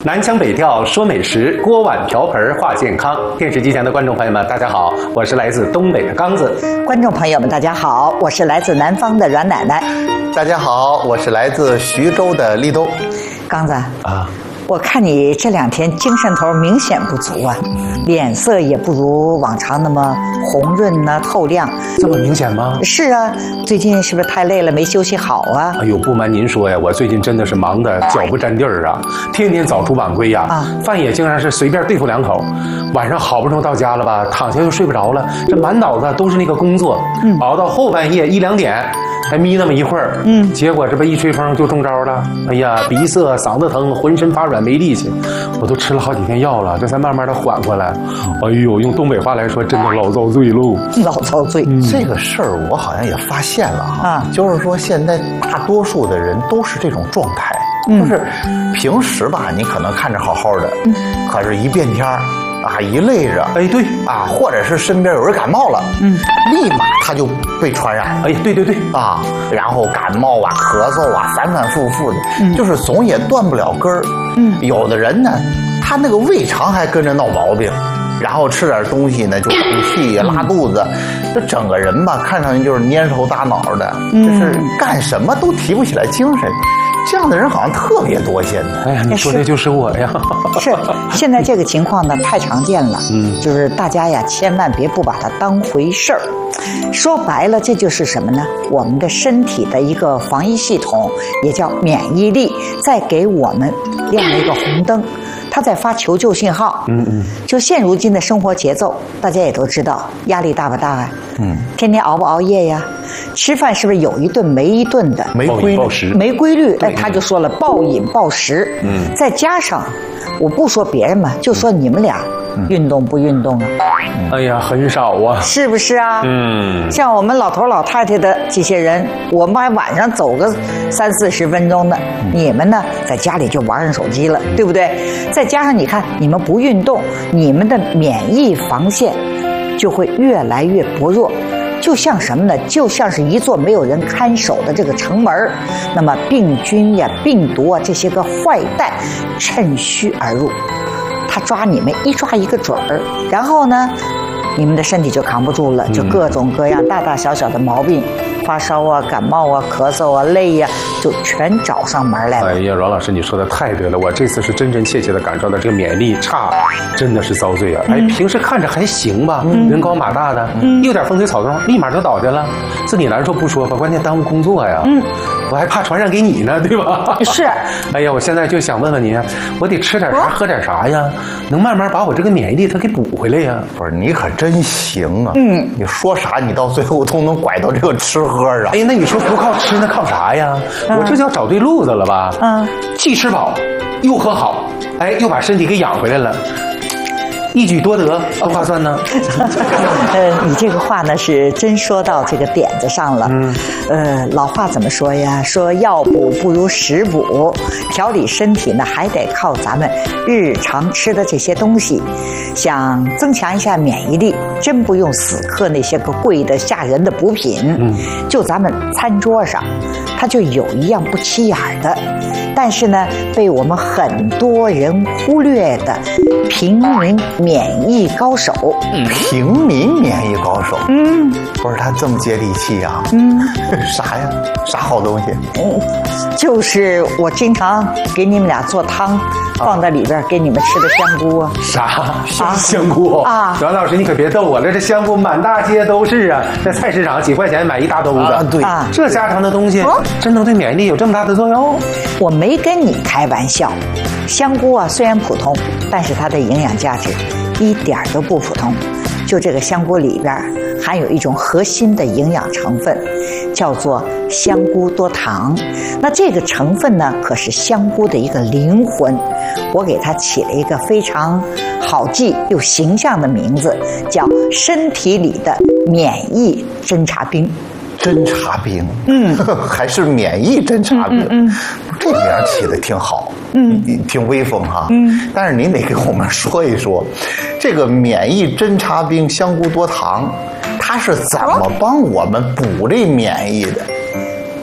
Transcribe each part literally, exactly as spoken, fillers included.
南腔北调说美食，锅碗瓢盆话健康。电视机前的观众朋友们，大家好，我是来自东北的刚子。 观众朋友们，大家好，我是来自南方的阮奶奶。 大家好，我是来自徐州的立冬。 刚子啊， 我看你这两天精神头明显不足啊，脸色也不如往常那么红润呢、透亮。 这么明显吗？ 是啊，最近是不是太累了，没休息好啊？ 哎呦，不瞒您说呀，我最近真的是忙得脚不沾地儿啊，天天早出晚归呀，啊，饭也经常是随便对付两口，晚上好不容易到家了吧，躺下又睡不着了，这满脑子都是那个工作，嗯，熬到后半夜一两点。还眯那么一会儿，嗯，结果这不一吹风就中招了。哎呀，鼻塞、嗓子疼，浑身发软，没力气，我都吃了好几天药了，这才慢慢的缓过来。哎呦，用东北话来说，真的老遭罪喽， 老遭罪。 嗯、这个事儿我好像也发现了哈，啊，就是说现在大多数的人都是这种状态，嗯、就是平时吧，你可能看着好好的，嗯，可是一变天儿。啊，一累着， 哎，对啊，或者是身边有人感冒了，嗯，立马他就被传染了， 哎，对对对， 啊，然后感冒啊、咳嗽啊，反反复复的，嗯，就是总也断不了根儿，嗯，有的人呢，他那个胃肠还跟着闹毛病，然后吃点东西呢就吐气、拉肚子，这整个人吧，看上去就是蔫头大脑的，嗯，就是干什么都提不起来精神。这样的人好像特别多，现在。 哎呀，你说的就是我呀。 是，现在这个情况呢太常见了。嗯，就是大家呀，千万别不把它当回事儿。说白了，这就是什么呢？我们的身体的一个防疫系统，也叫免疫力，在给我们亮了一个红灯。他在发求救信号。嗯嗯。就现如今的生活节奏，大家也都知道，压力大不大啊？嗯。天天熬不熬夜呀？吃饭是不是有一顿没一顿的？ 没规律， 没规律。哎，他就说了，暴饮暴食。嗯。再加上，我不说别人嘛，就说你们俩。嗯、运动不运动啊？ 哎呀，很少啊， 是不是啊？ 嗯， 像我们老头老太太的这些人，我们还晚上走个三四十分钟的，嗯、你们呢，在家里就玩上手机了，对不对？再加上你看，你们不运动，你们的免疫防线就会越来越薄弱。就像什么呢？就像是一座没有人看守的这个城门，那么病菌呀、病毒啊这些个坏蛋趁虚而入。他抓你们一抓一个准儿，然后呢，你们的身体就扛不住了，就各种各样大大小小的毛病，发烧啊、感冒啊、咳嗽啊、累呀、啊，就全找上门来了。 哎呀，阮老师，你说的太对了，我这次是真真切切的感受到这个免疫力差，真的是遭罪啊！嗯、哎，平时看着还行吧，嗯、人高马大的，嗯、一有点风吹草动，立马就倒下了，自己难受不说吧，关键耽误工作呀。嗯。我还怕传染给你呢，对吧？ 是。 哎呀，我现在就想问问你，我得吃点啥，喝点啥呀？能慢慢把我这个免疫力它给补回来呀？ 不是，你可真行啊！嗯，你说啥，你到最后都能拐到这个吃喝上。 哎，那你说不靠吃，那靠啥呀？嗯、我这叫找对路子了吧？嗯，既吃饱，又喝好，哎，又把身体给养回来了。一举多得，多划算呢。 呃，你这个话呢是真说到这个点子上了。嗯。呃，老话怎么说呀？说药补不如食补，调理身体呢还得靠咱们日常吃的这些东西。想增强一下免疫力，真不用死磕那些个贵的吓人的补品。嗯。就咱们餐桌上，它就有一样不起眼的，但是呢被我们很多人忽略的平民免疫高手。 平民免疫高手，嗯，不是他这么接地气啊，嗯，啥呀？啥好东西？ 嗯，就是我经常给你们俩做汤，放在里边给你们吃的香菇啊。 啥？啊、香菇啊？阮老师，你可别逗我了，这香菇满大街都是啊，在菜市场几块钱买一大兜子。啊， 对啊， 这家常的东西，哦、真能对免疫力有这么大的作用？ 我没跟你开玩笑，香菇啊虽然普通，但是它的营养价值一点都不普通。就这个香菇里边含有一种核心的营养成分，叫做香菇多糖。那这个成分呢，可是香菇的一个灵魂。我给它起了一个非常好记又形象的名字，叫身体里的免疫侦察兵。 侦察兵，嗯，还是免疫侦察兵，嗯，嗯这名起的挺好，嗯，挺威风哈，嗯，但是您得给我们说一说，这个免疫侦察兵香菇多糖，它是怎么帮我们补这免疫的？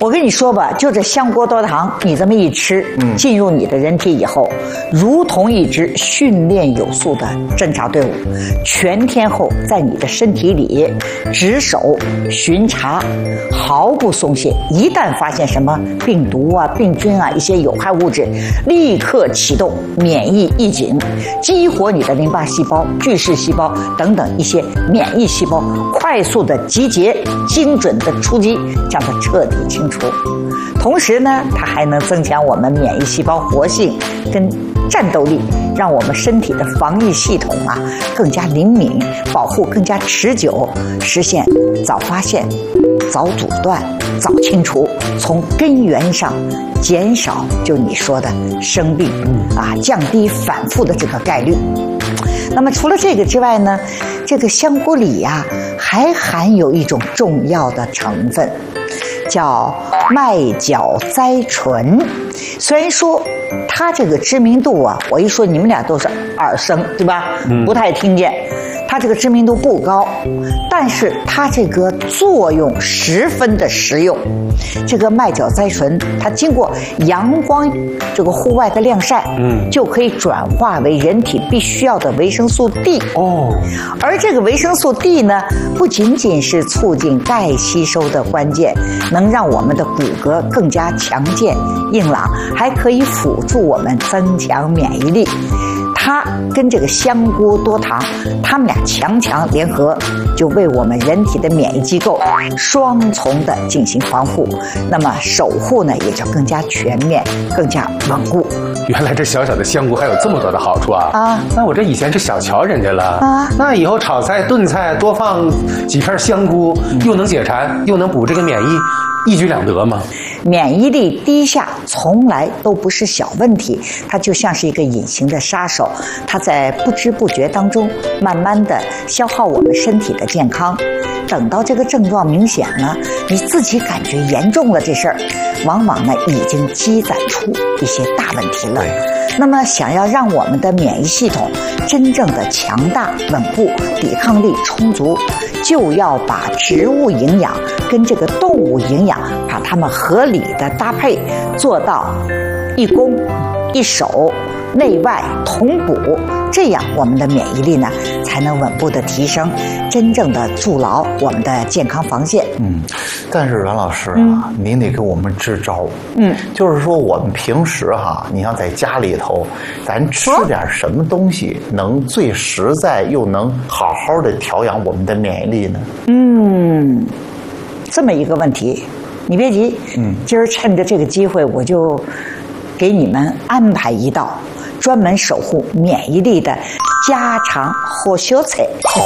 我跟你说吧，就这香锅多糖，你这么一吃，嗯，进入你的人体以后，如同一支训练有素的侦察队伍，全天候在你的身体里值守巡查，毫不松懈。一旦发现什么病毒啊、病菌啊、一些有害物质，立刻启动免疫预警，激活你的淋巴细胞、巨噬细胞等等一些免疫细胞，快速的集结，精准的出击，将它彻底清除。同时呢，它还能增强我们免疫细胞活性跟战斗力，让我们身体的防御系统啊更加灵敏，保护更加持久，实现早发现、早阻断、早清除，从根源上减少就你说的生病啊，降低反复的这个概率。那么除了这个之外呢，这个香菇里呀、啊、还含有一种重要的成分，叫麦角甾醇。虽然说它这个知名度啊，我一说你们俩都是耳生，对吧？嗯，不太听见。它这个知名度不高，但是它这个作用十分的实用。这个麦角甾醇，它经过阳光这个户外的晾晒，嗯，就可以转化为人体必须要的维生素 D。哦，而这个维生素 D 呢，不仅仅是促进钙吸收的关键，能让我们的骨骼更加强健硬朗，还可以辅助我们增强免疫力。它跟这个香菇多糖，它们俩强强联合，就为我们人体的免疫机构双重的进行防护，那么守护呢也就更加全面，更加稳固。 原来这小小的香菇还有这么多的好处啊！啊，那我这以前是小瞧人家了啊。那以后炒菜炖菜多放几片香菇，又能解馋，又能补这个免疫，一举两得吗？ 免疫力低下从来都不是小问题，它就像是一个隐形的杀手，它在不知不觉当中慢慢的消耗我们身体的健康。等到这个症状明显了，你自己感觉严重了，这事儿往往呢已经积攒出一些大问题了。那么想要让我们的免疫系统真正的强大稳固，抵抗力充足，就要把植物营养跟这个动物营养把它们合理的搭配，做到一攻一守，内外同补，这样我们的免疫力呢才能稳步的提升，真正的筑牢我们的健康防线。 嗯，但是阮老师啊，嗯、您得给我们支招。嗯，就是说我们平时哈，你像在家里头，咱吃点什么东西能最实在又能好好的调养我们的免疫力呢？ 嗯，这么一个问题，你别急，嗯，今儿趁着这个机会，我就给你们安排一道专门守护免疫力的家常好小菜。好。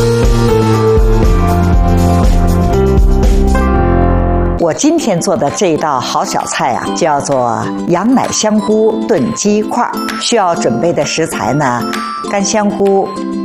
我今天做的这一道好小菜啊，叫做羊奶香菇炖鸡块。需要准备的食材呢，干香菇